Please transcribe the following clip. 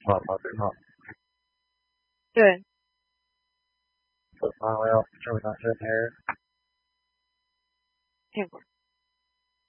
好挺好。 对， 我要正常身体。